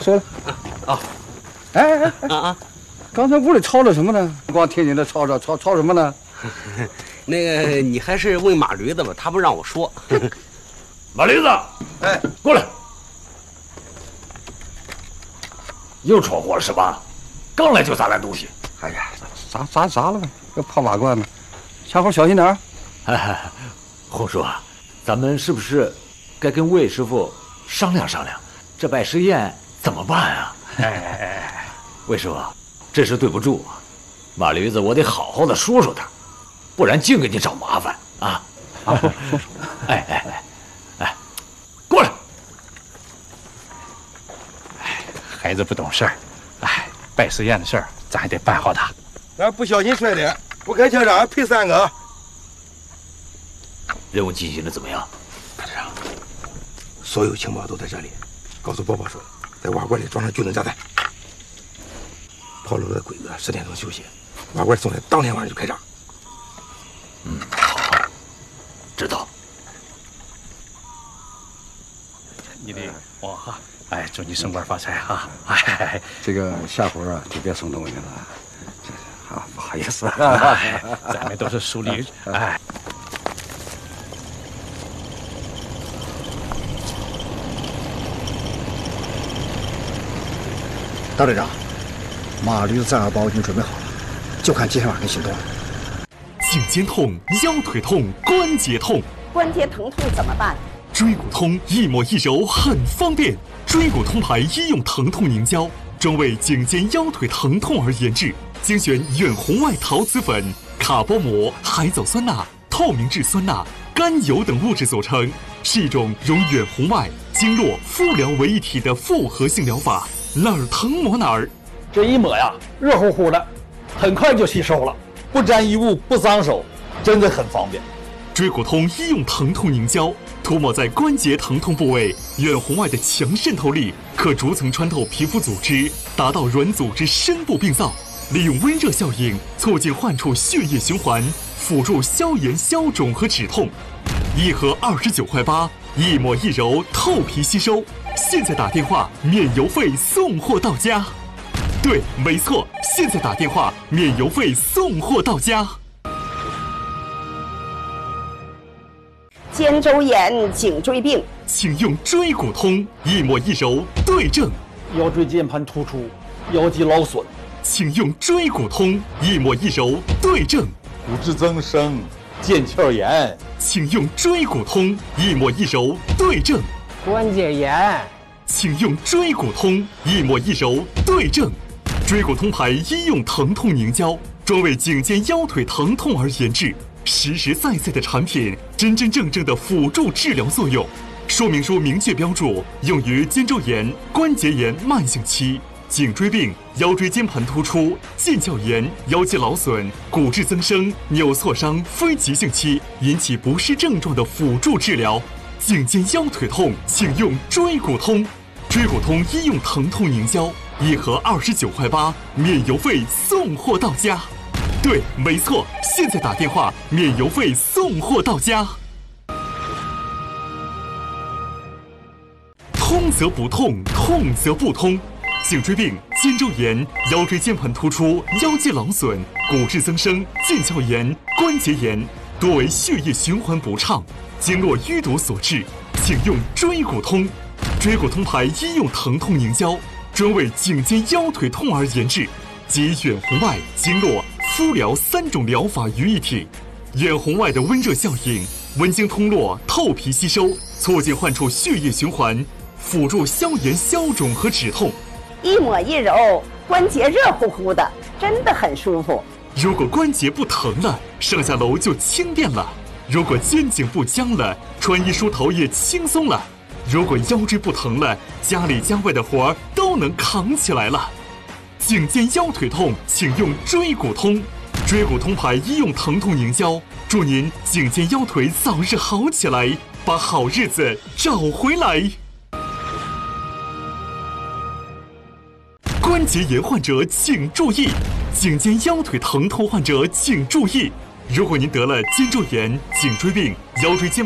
说了。 啊， 哎， 啊！ 刚才屋里吵了什么呢？光听你这吵什么呢？ 那个，你还是问马驴子吧，他不让我说。 马驴子， 哎， 过来。又闯祸了是吧？刚来就砸烂东西。 哎呀，砸了呗，这破瓦罐子，下回小心点儿。 哎，洪叔，咱们是不是该跟魏师傅商量商量，这拜师宴怎么办啊？哎，魏师傅，这事对不住啊，马驴子，我得好好的说说他，不然净给你找麻烦啊！ 啊，说， 哎，过来。 哎，孩子不懂事儿，哎，拜师宴的事儿，咱还得办好他。 咱不小心摔的，不开枪让赔3个。 任务进行的怎么样？ 科长，所有情报都在这里。告诉伯伯说，在瓦罐里装上聚能炸弹。炮楼的鬼子10点钟休息，瓦罐送来当天晚上就开炸。 好，知道。 你得往哈，哎，祝你升官发财哈！哎， 这个下回啊，就别送东西了。啊，不好意思， 哎，咱们都是属里，哎。 大队长，马驴子战二包已经准备好了，就看接下来的行动了。 颈肩痛、腰腿痛、关节痛， 关节疼痛怎么办？ 椎骨通一抹一揉很方便。椎骨通牌医用疼痛凝胶，专为颈肩腰腿疼痛而研制，精选远红外陶瓷粉、卡波膜、海藻酸钠、透明质酸钠、甘油等物质组成，是一种融远红外、经络、敷疗为一体的复合性疗法，哪儿疼抹哪儿。 这一抹呀，热乎乎的，很快就吸收了，不沾衣物，不脏手，真的很方便。 椎骨通医用疼痛凝胶，涂抹在关节疼痛部位，远红外的强渗透力可逐层穿透皮肤组织，达到软组织深部病灶，利用温热效应促进患处血液循环，辅助消炎消肿和止痛。一盒29块8，一抹一揉，透皮吸收。现在打电话免邮费送货到家。对，没错，现在打电话免邮费送货到家。 肩周炎、颈椎病， 请用椎骨通，一抹一揉对症。 腰椎间盘突出、腰肌劳损， 请用椎骨通，一抹一揉对症。 骨质增生、腱鞘炎， 请用椎骨通，一抹一揉对症。 关节炎， 请用椎骨通，一抹一揉对症。椎骨通牌医用疼痛凝胶，专为颈肩腰腿疼痛而研制。实实在在的产品，真真正正的辅助治疗作用。说明书明确标注，用于肩周炎、关节炎慢性期、颈椎病、腰椎间盘突出、腱鞘炎、腰肌劳损、骨质增生、扭挫伤非急性期引起不适症状的辅助治疗。颈肩腰腿痛，请用椎骨通。椎骨通医用疼痛凝胶，一盒29块8，免邮费送货到家。对，没错，现在打电话免邮费送货到家。通则不痛，痛则不通。颈椎病、肩周炎、腰椎间盘突出、腰肌劳损、骨质增生、腱鞘炎、关节炎，多为血液循环不畅、经络淤堵所致，请用椎骨通。椎骨通牌医用疼痛凝胶，专为颈肩腰腿痛而研制，集远红外、经络、敷疗3种疗法于一体。远红外的温热效应，温经通络，透皮吸收，促进患处血液循环，辅助消炎消肿和止痛。 一抹一揉，关节热乎乎的，真的很舒服。 如果关节不疼了，上下楼就轻便了；如果肩颈不僵了，穿衣梳头也轻松了；如果腰椎不疼了，家里家外的活儿都能扛起来了。颈肩腰腿痛，请用椎骨通。椎骨通牌医用疼痛凝胶，祝您颈肩腰腿早日好起来，把好日子找回来。关节炎患者请注意，颈肩腰腿疼痛患者请注意，如果您得了肩周炎、颈椎病、腰椎间